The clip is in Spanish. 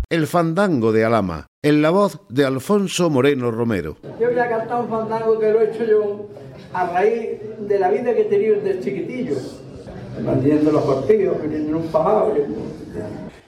El fandango de Alhama, en la voz de Alfonso Moreno Romero. Yo voy a cantar un fandango que lo he hecho yo a raíz de la vida que he tenido desde chiquitillo, vendiendo los cortillos, vendiendo un pajado.